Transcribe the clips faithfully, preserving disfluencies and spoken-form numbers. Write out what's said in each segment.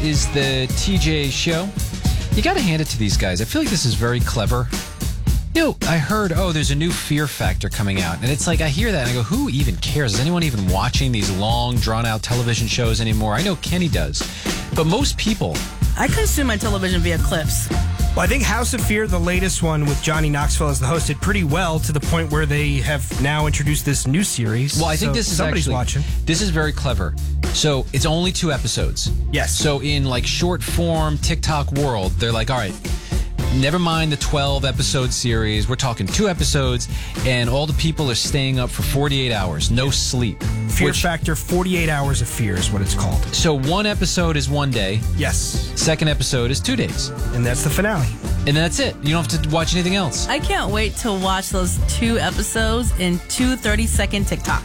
is the T J Show. You got to hand it to these guys. I feel like this is very clever. You know, I heard, oh, there's a new Fear Factor coming out. And it's like, I hear that and I go, who even cares? Is anyone even watching these long, drawn-out television shows anymore? I know Kenny does. But most people... I consume my television via clips. Well, I think House of Fear, the latest one with Johnny Knoxville as the host, did pretty well to the point where they have now introduced this new series. Well, I think so this is somebody's actually, watching. This is very clever. So it's only two episodes. Yes. So in like short form TikTok world, they're like, all right, never mind the twelve episode series. We're talking two episodes, and all the people are staying up for forty-eight hours, no sleep. Fear which, Factor, forty-eight hours of fear is what it's called. So one episode is one day. Yes. Second episode is two days. And that's the finale. And that's it. You don't have to watch anything else. I can't wait to watch those two episodes in two thirty-second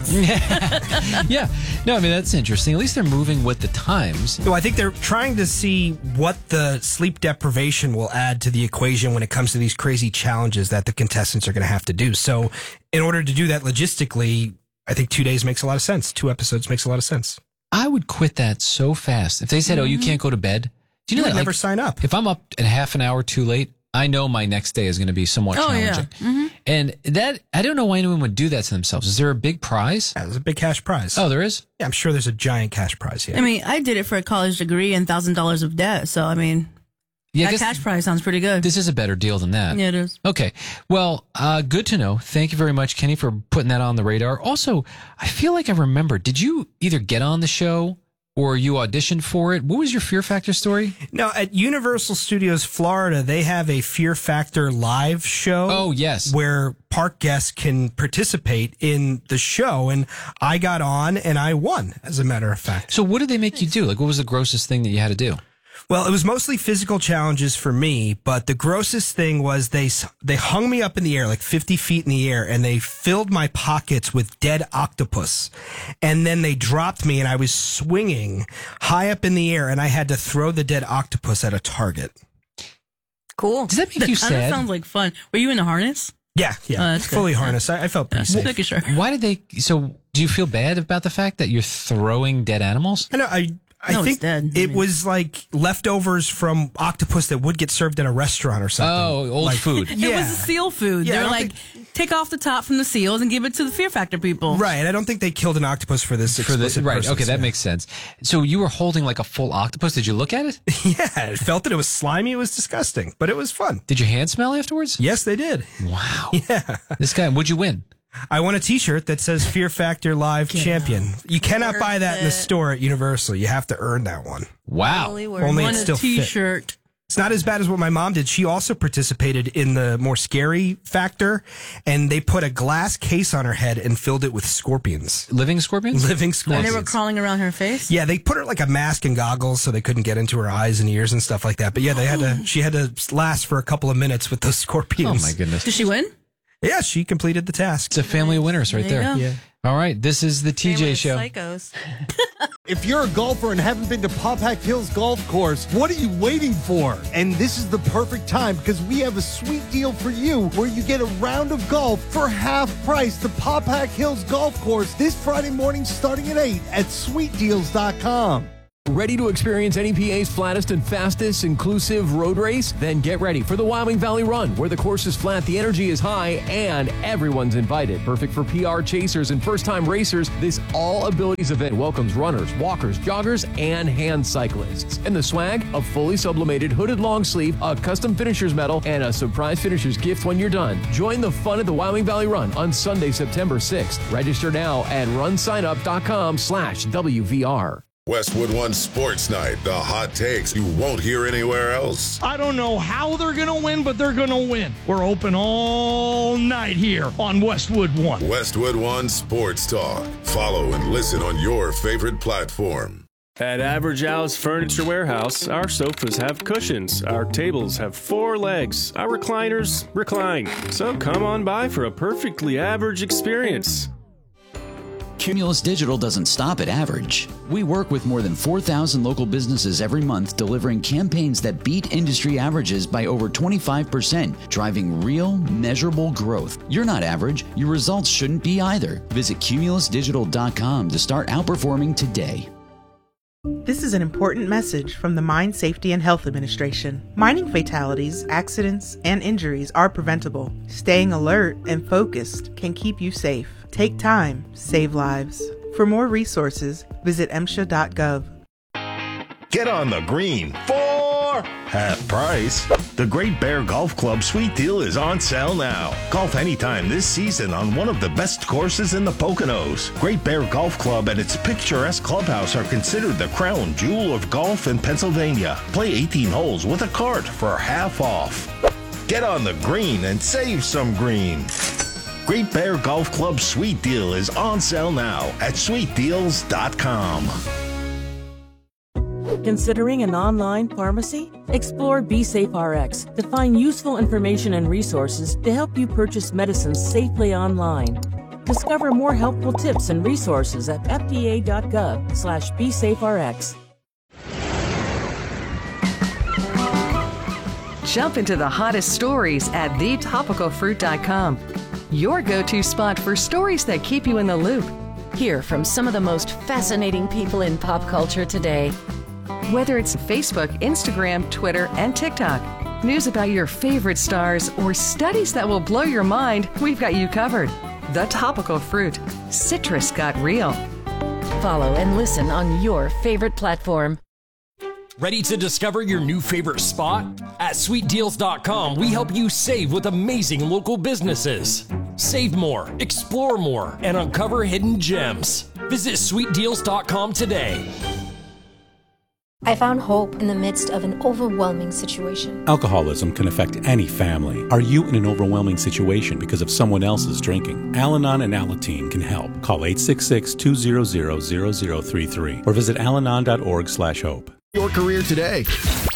TikToks. Yeah. No, I mean, that's interesting. At least they're moving with the times. Well, I think they're trying to see what the sleep deprivation will add to the equation when it comes to these crazy challenges that the contestants are going to have to do. So in order to do that logistically, I think two days makes a lot of sense. Two episodes makes a lot of sense. I would quit that so fast. If they said, mm-hmm. oh, you can't go to bed. Do you know you that? Never like, sign up. If I'm up a half an hour too late, I know my next day is going to be somewhat oh, challenging. Yeah. Mm-hmm. And that, I don't know why anyone would do that to themselves. Is there a big prize? Yeah, there's a big cash prize. Oh, there is? Yeah, I'm sure there's a giant cash prize. Yeah. I mean, I did it for a college degree and one thousand dollars of debt. So, I mean, yeah, that cash prize sounds pretty good. This is a better deal than that. Yeah, it is. Okay. Well, uh, good to know. Thank you very much, Kenny, for putting that on the radar. Also, I feel like I remember, did you either get on the show or you auditioned for it? What was your Fear Factor story? No, at Universal Studios Florida, they have a Fear Factor live show. Oh, yes. Where park guests can participate in the show. And I got on and I won, as a matter of fact. So what did they make you do? Like, what was the grossest thing that you had to do? Well, it was mostly physical challenges for me, but the grossest thing was they they hung me up in the air, like fifty feet in the air, and they filled my pockets with dead octopus. And then they dropped me, and I was swinging high up in the air, and I had to throw the dead octopus at a target. Cool. Does that make that you sad? That sounds like fun. Were you in a harness? Yeah, yeah, uh, fully good. harnessed. I, I felt pretty yeah, safe. Making sure. Why did they? So, do you feel bad about the fact that you're throwing dead animals? I know. I. I no, think it's dead. it I mean. was like leftovers from octopus that would get served at a restaurant or something. Oh, old like, food. It Yeah. was a seal food. Yeah, I They're don't like, think- take off the top from the seals and give it to the Fear Factor people. Right. I don't think they killed an octopus for this For the, explicit right. purpose, Okay, that yeah. makes sense. So you were holding like a full octopus. Did you look at it? Yeah, I felt that it was slimy. It was disgusting, but it was fun. Did your hand smell afterwards? Yes, they did. Wow. Yeah. This guy, would you win? I won a T-shirt that says Fear Factor Live Get Champion. out. You cannot Worth buy that in the it. store at Universal. You have to earn that one. Wow. Only Won it's a still fit. T-shirt. It's not as bad as what my mom did. She also participated in the more scary factor, and they put a glass case on her head and filled it with scorpions. Living scorpions? Living And scorpions. they were crawling around her face? Yeah, they put her like a mask and goggles so they couldn't get into her eyes and ears and stuff like that. But yeah, they had to. She had to last for a couple of minutes with those Oh, scorpions. my goodness. Did she win? Yeah, she completed the task. It's a family of winners right There there. you go. Yeah. All right, this is the T J Show. Psychos. If you're a golfer and haven't been to Popak Hills Golf Course, what are you waiting for? And this is the perfect time because we have a sweet deal for you where you get a round of golf for half price. The Popak Hills Golf Course this Friday morning starting at eight at sweet deals dot com. Ready to experience N E P A's flattest and fastest inclusive road race? Then get ready for the Wyoming Valley Run, where the course is flat, the energy is high, and everyone's invited. Perfect for P R chasers and first-time racers, this all-abilities event welcomes runners, walkers, joggers, and hand cyclists. And the swag, a fully sublimated hooded long sleeve, a custom finisher's medal, and a surprise finisher's gift when you're done. Join the fun at the Wyoming Valley Run on Sunday, September sixth. Register now at runsignup.com slash WVR. Westwood One Sports Night, the hot takes you won't hear anywhere else. I don't know how they're going to win, but they're going to win. We're open all night here on Westwood One. Westwood One Sports Talk. Follow and listen on your favorite platform. At Average Al's Furniture Warehouse, our sofas have cushions, our tables have four legs, our recliners recline. So come on by for a perfectly average experience. Cumulus Digital doesn't stop at average. We work with more than four thousand local businesses every month, delivering campaigns that beat industry averages by over twenty-five percent, driving real, measurable growth. You're not average. Your results shouldn't be either. Visit cumulus digital dot com to start outperforming today. This is an important message from the Mine Safety and Health Administration. Mining fatalities, accidents, and injuries are preventable. Staying alert and focused can keep you safe. Take time, save lives. For more resources, visit M S H A dot gov. Get on the green for half price. The Great Bear Golf Club Sweet Deal is on sale now. Golf anytime this season on one of the best courses in the Poconos. Great Bear Golf Club and its picturesque clubhouse are considered the crown jewel of golf in Pennsylvania. Play eighteen holes with a cart for half off. Get on the green and save some green. Great Bear Golf Club Sweet Deal is on sale now at sweet deals dot com. Considering an online pharmacy? Explore BeSafeRx to find useful information and resources to help you purchase medicines safely online. Discover more helpful tips and resources at F D A dot gov slash BeSafeRx. Jump into the hottest stories at the topical fruit dot com. Your go-to spot for stories that keep you in the loop. Hear from some of the most fascinating people in pop culture today. Whether it's Facebook, Instagram, Twitter, and TikTok, news about your favorite stars, or studies that will blow your mind, we've got you covered. The Topical Fruit. Citrus got real. Follow and listen on your favorite platform. Ready to discover your new favorite spot? At sweet deals dot com, we help you save with amazing local businesses. Save more, explore more, and uncover hidden gems. Visit sweet deals dot com today. I found hope in the midst of an overwhelming situation. Alcoholism can affect any family. Are you in an overwhelming situation because of someone else's drinking? Al-Anon and Alateen can help. Call eight six six, two zero zero, zero zero three three or visit alanon dot org slash hope. Your career today.